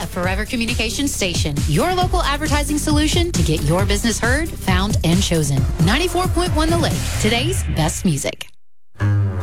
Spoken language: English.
Forever Communications station, your local advertising solution to get your business heard, found, and chosen. 94.1 The Lake, today's best music.